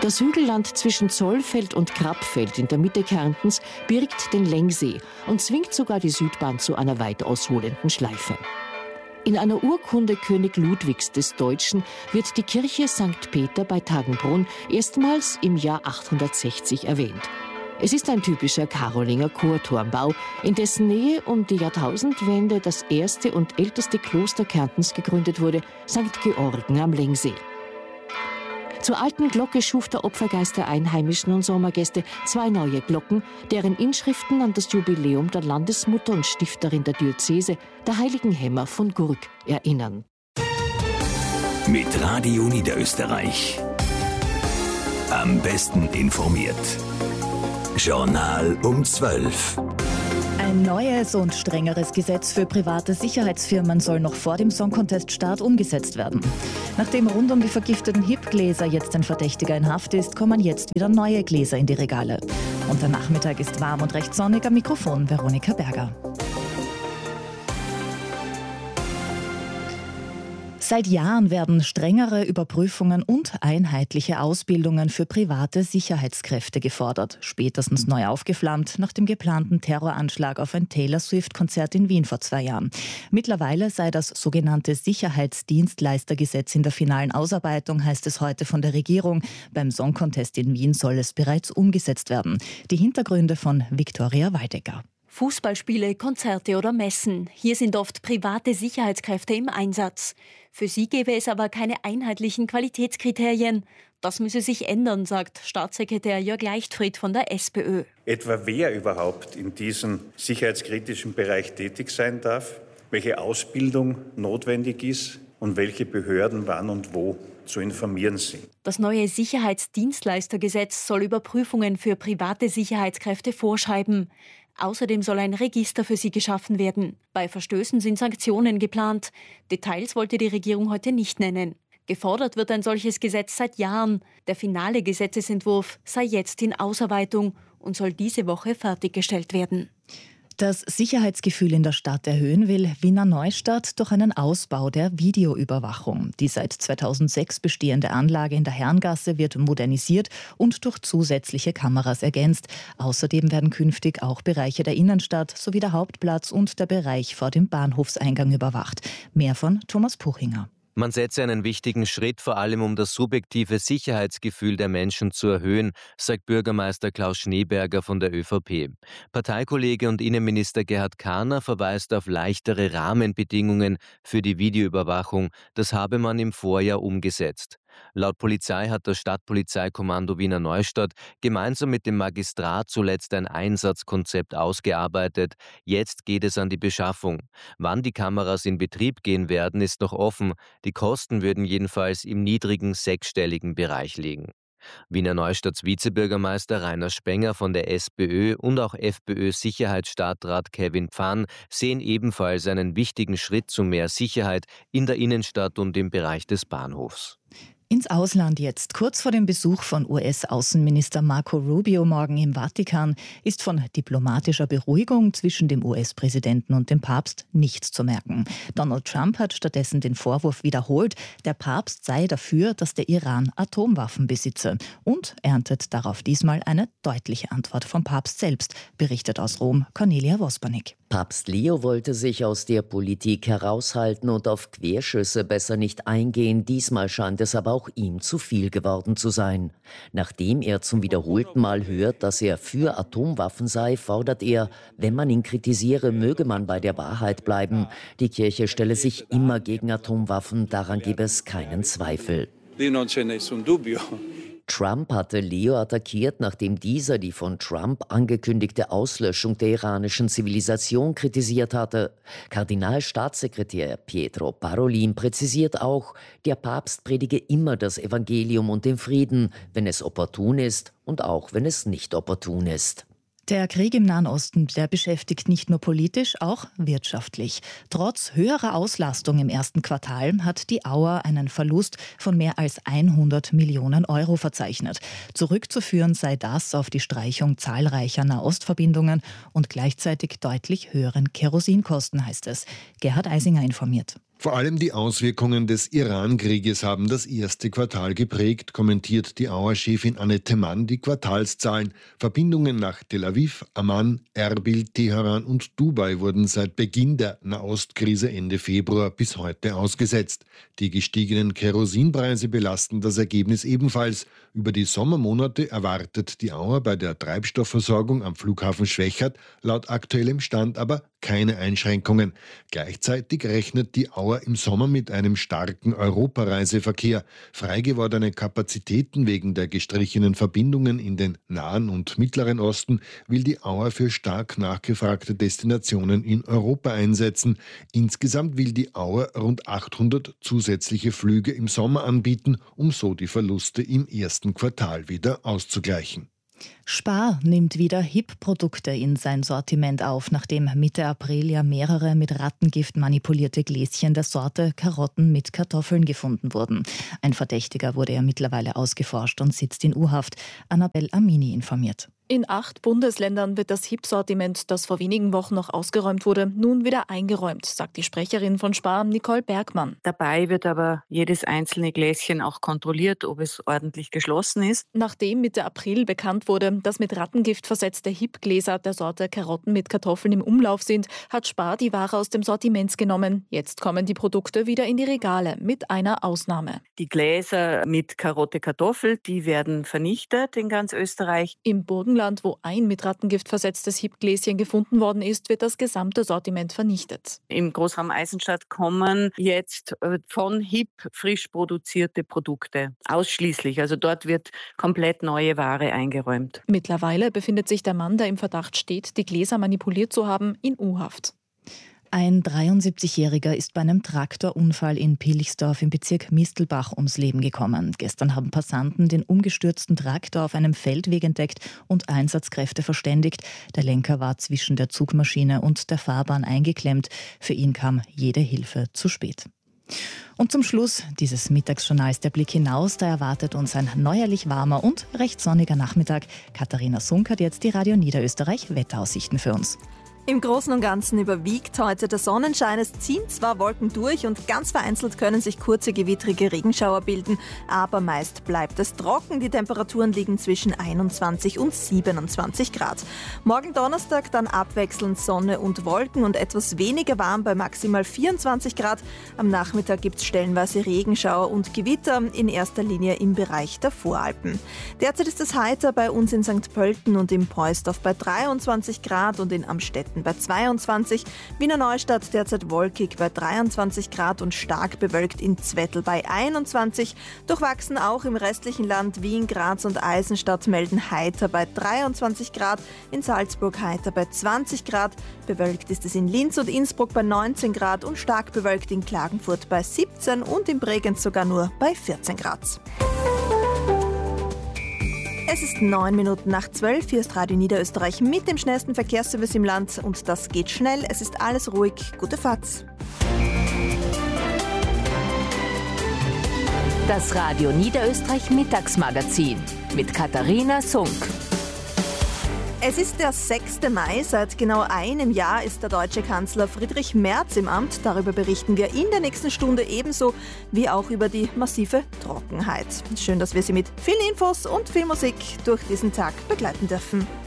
Das Hügelland zwischen Zollfeld und Krappfeld in der Mitte Kärntens birgt den Lengsee und zwingt sogar die Südbahn zu einer weit ausholenden Schleife. In einer Urkunde König Ludwigs des Deutschen wird die Kirche St. Peter bei Tagenbrunn erstmals im Jahr 860 erwähnt. Es ist ein typischer Karolinger Chorturmbau, in dessen Nähe um die Jahrtausendwende das erste und älteste Kloster Kärntens gegründet wurde, St. Georgen am Lengsee. Zur alten Glocke schuf der Opfergeist der Einheimischen und Sommergäste 2 neue Glocken, deren Inschriften an das Jubiläum der Landesmutter und Stifterin der Diözese, der heiligen Hämmer von Gurk, erinnern. Mit Radio Niederösterreich. Am besten informiert. Journal um 12. Ein neues und strengeres Gesetz für private Sicherheitsfirmen soll noch vor dem Song Contest-Start umgesetzt werden. Nachdem rund um die vergifteten HIP-Gläser jetzt ein Verdächtiger in Haft ist, kommen jetzt wieder neue Gläser in die Regale. Und der Nachmittag ist warm und recht sonnig. Am Mikrofon Veronika Berger. Seit Jahren werden strengere Überprüfungen und einheitliche Ausbildungen für private Sicherheitskräfte gefordert. Spätestens neu aufgeflammt nach dem geplanten Terroranschlag auf ein Taylor-Swift-Konzert in Wien vor 2 Jahren. Mittlerweile sei das sogenannte Sicherheitsdienstleistergesetz in der finalen Ausarbeitung, heißt es heute von der Regierung. Beim Song Contest in Wien soll es bereits umgesetzt werden. Die Hintergründe von Viktoria Waldecker. Fußballspiele, Konzerte oder Messen. Hier sind oft private Sicherheitskräfte im Einsatz. Für sie gäbe es aber keine einheitlichen Qualitätskriterien. Das müsse sich ändern, sagt Staatssekretär Jörg Leichtfried von der SPÖ. Etwa wer überhaupt in diesem sicherheitskritischen Bereich tätig sein darf, welche Ausbildung notwendig ist und welche Behörden wann und wo zu informieren sind. Das neue Sicherheitsdienstleistergesetz soll Überprüfungen für private Sicherheitskräfte vorschreiben. Außerdem soll ein Register für sie geschaffen werden. Bei Verstößen sind Sanktionen geplant. Details wollte die Regierung heute nicht nennen. Gefordert wird ein solches Gesetz seit Jahren. Der finale Gesetzesentwurf sei jetzt in Ausarbeitung und soll diese Woche fertiggestellt werden. Das Sicherheitsgefühl in der Stadt erhöhen will Wiener Neustadt durch einen Ausbau der Videoüberwachung. Die seit 2006 bestehende Anlage in der Herrengasse wird modernisiert und durch zusätzliche Kameras ergänzt. Außerdem werden künftig auch Bereiche der Innenstadt sowie der Hauptplatz und der Bereich vor dem Bahnhofseingang überwacht. Mehr von Thomas Puchinger. Man setze einen wichtigen Schritt, vor allem um das subjektive Sicherheitsgefühl der Menschen zu erhöhen, sagt Bürgermeister Klaus Schneeberger von der ÖVP. Parteikollege und Innenminister Gerhard Kahner verweist auf leichtere Rahmenbedingungen für die Videoüberwachung. Das habe man im Vorjahr umgesetzt. Laut Polizei hat das Stadtpolizeikommando Wiener Neustadt gemeinsam mit dem Magistrat zuletzt ein Einsatzkonzept ausgearbeitet. Jetzt geht es an die Beschaffung. Wann die Kameras in Betrieb gehen werden, ist noch offen. Die Kosten würden jedenfalls im niedrigen sechsstelligen Bereich liegen. Wiener Neustadts Vizebürgermeister Rainer Spenger von der SPÖ und auch FPÖ-Sicherheitsstadtrat Kevin Pfann sehen ebenfalls einen wichtigen Schritt zu mehr Sicherheit in der Innenstadt und im Bereich des Bahnhofs. Ins Ausland jetzt. Kurz vor dem Besuch von US-Außenminister Marco Rubio morgen im Vatikan ist von diplomatischer Beruhigung zwischen dem US-Präsidenten und dem Papst nichts zu merken. Donald Trump hat stattdessen den Vorwurf wiederholt, der Papst sei dafür, dass der Iran Atomwaffen besitze und erntet darauf diesmal eine deutliche Antwort vom Papst selbst, berichtet aus Rom Cornelia Wospernick. Papst Leo wollte sich aus der Politik heraushalten und auf Querschüsse besser nicht eingehen. Diesmal scheint es aber auch ihm zu viel geworden zu sein. Nachdem er zum wiederholten Mal hört, dass er für Atomwaffen sei, fordert er, wenn man ihn kritisiere, möge man bei der Wahrheit bleiben. Die Kirche stelle sich immer gegen Atomwaffen, daran gebe es keinen Zweifel. Trump hatte Leo attackiert, nachdem dieser die von Trump angekündigte Auslöschung der iranischen Zivilisation kritisiert hatte. Kardinalstaatssekretär Pietro Parolin präzisiert auch, der Papst predige immer das Evangelium und den Frieden, wenn es opportun ist und auch wenn es nicht opportun ist. Der Krieg im Nahen Osten, der beschäftigt nicht nur politisch, auch wirtschaftlich. Trotz höherer Auslastung im ersten Quartal hat die Auer einen Verlust von mehr als 100 Millionen Euro verzeichnet. Zurückzuführen sei das auf die Streichung zahlreicher Nahostverbindungen und gleichzeitig deutlich höheren Kerosinkosten, heißt es. Gerhard Eisinger informiert. Vor allem die Auswirkungen des Iran-Krieges haben das erste Quartal geprägt, kommentiert die Auer-Chefin Annette Mann die Quartalszahlen. Verbindungen nach Tel Aviv, Amman, Erbil, Teheran und Dubai wurden seit Beginn der Nahostkrise Ende Februar bis heute ausgesetzt. Die gestiegenen Kerosinpreise belasten das Ergebnis ebenfalls. Über die Sommermonate erwartet die Auer bei der Treibstoffversorgung am Flughafen Schwechat laut aktuellem Stand aber keine Einschränkungen. Gleichzeitig rechnet die Auer im Sommer mit einem starken Europareiseverkehr. Freigewordene Kapazitäten wegen der gestrichenen Verbindungen in den Nahen und Mittleren Osten will die Auer für stark nachgefragte Destinationen in Europa einsetzen. Insgesamt will die Auer rund 800 zusätzliche Flüge im Sommer anbieten, um so die Verluste im ersten Quartal wieder auszugleichen. Spar nimmt wieder HIP-Produkte in sein Sortiment auf, nachdem Mitte April ja mehrere mit Rattengift manipulierte Gläschen der Sorte Karotten mit Kartoffeln gefunden wurden. Ein Verdächtiger wurde ja mittlerweile ausgeforscht und sitzt in U-Haft. Annabel Amini informiert. In 8 Bundesländern wird das HIP-Sortiment, das vor wenigen Wochen noch ausgeräumt wurde, nun wieder eingeräumt, sagt die Sprecherin von Spar, Nicole Bergmann. Dabei wird aber jedes einzelne Gläschen auch kontrolliert, ob es ordentlich geschlossen ist. Nachdem Mitte April bekannt wurde, dass mit Rattengift versetzte HIP-Gläser der Sorte Karotten mit Kartoffeln im Umlauf sind, hat Spar die Ware aus dem Sortiment genommen. Jetzt kommen die Produkte wieder in die Regale, mit einer Ausnahme. Die Gläser mit Karotte, Kartoffel, die werden vernichtet in ganz Österreich. Im Burgenland, wo ein mit Rattengift versetztes HIP-Gläschen gefunden worden ist, wird das gesamte Sortiment vernichtet. Im Großraum Eisenstadt kommen jetzt von HIP frisch produzierte Produkte. Ausschließlich. Also dort wird komplett neue Ware eingeräumt. Mittlerweile befindet sich der Mann, der im Verdacht steht, die Gläser manipuliert zu haben, in U-Haft. Ein 73-Jähriger ist bei einem Traktorunfall in Pillichtsdorf im Bezirk Mistelbach ums Leben gekommen. Gestern haben Passanten den umgestürzten Traktor auf einem Feldweg entdeckt und Einsatzkräfte verständigt. Der Lenker war zwischen der Zugmaschine und der Fahrbahn eingeklemmt. Für ihn kam jede Hilfe zu spät. Und zum Schluss dieses Mittagsjournals der Blick hinaus. Da erwartet uns ein neuerlich warmer und recht sonniger Nachmittag. Katharina Sunk hat jetzt die Radio Niederösterreich Wetteraussichten für uns. Im Großen und Ganzen überwiegt heute der Sonnenschein. Es ziehen zwar Wolken durch und ganz vereinzelt können sich kurze gewittrige Regenschauer bilden, aber meist bleibt es trocken. Die Temperaturen liegen zwischen 21 und 27 Grad. Morgen Donnerstag dann abwechselnd Sonne und Wolken und etwas weniger warm bei maximal 24 Grad. Am Nachmittag gibt es stellenweise Regenschauer und Gewitter, in erster Linie im Bereich der Voralpen. Derzeit ist es heiter bei uns in St. Pölten und im Preußdorf bei 23 Grad und in Amstetten bei 22, Wiener Neustadt derzeit wolkig bei 23 Grad und stark bewölkt in Zwettl bei 21. Durchwachsen auch im restlichen Land. Wien, Graz und Eisenstadt melden heiter bei 23 Grad, in Salzburg heiter bei 20 Grad. Bewölkt ist es in Linz und Innsbruck bei 19 Grad und stark bewölkt in Klagenfurt bei 17 und in Bregenz sogar nur bei 14 Grad. Es ist 9 Minuten nach 12. Hier ist Radio Niederösterreich mit dem schnellsten Verkehrsservice im Land. Und das geht schnell. Es ist alles ruhig. Gute Fahrt. Das Radio Niederösterreich Mittagsmagazin mit Katharina Sunk. Es ist der 6. Mai. Seit genau einem Jahr ist der deutsche Kanzler Friedrich Merz im Amt. Darüber berichten wir in der nächsten Stunde ebenso wie auch über die massive Trockenheit. Schön, dass wir Sie mit vielen Infos und viel Musik durch diesen Tag begleiten dürfen.